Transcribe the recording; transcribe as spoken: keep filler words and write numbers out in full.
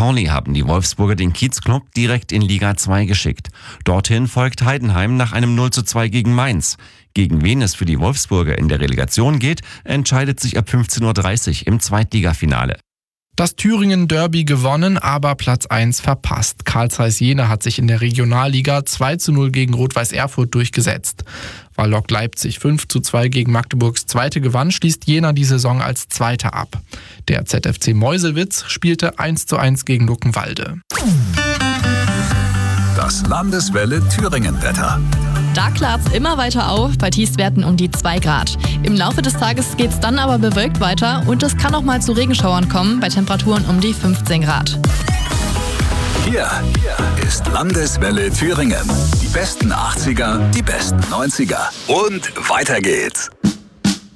Pauli haben die Wolfsburger den Kiezclub direkt in Liga zwei geschickt. Dorthin folgt Heidenheim nach einem null zu zwei gegen Mainz. Gegen wen es für die Wolfsburger in der Relegation geht, entscheidet sich ab fünfzehn Uhr dreißig im Zweitligafinale. Das Thüringen-Derby gewonnen, aber Platz eins verpasst. Carl Zeiss Jena hat sich in der Regionalliga zwei zu null gegen Rot-Weiß Erfurt durchgesetzt. Weil Lok Leipzig fünf zu zwei gegen Magdeburgs Zweite gewann, schließt Jena die Saison als Zweiter ab. Der Z F C Meuselwitz spielte eins zu eins gegen Luckenwalde. Das Landeswelle Thüringen-Wetter. Da klart's immer weiter auf, bei Tiefstwerten um die zwei Grad. Im Laufe des Tages geht's dann aber bewölkt weiter und es kann auch mal zu Regenschauern kommen, bei Temperaturen um die fünfzehn Grad. Hier ist Landeswelle Thüringen. Die besten achtziger, die besten neunziger und weiter geht's.